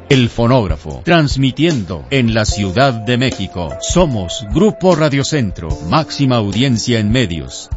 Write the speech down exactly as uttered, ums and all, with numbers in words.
El Fonógrafo, transmitiendo en la Ciudad de México. Somos Grupo Radio Centro, máxima audiencia en medios.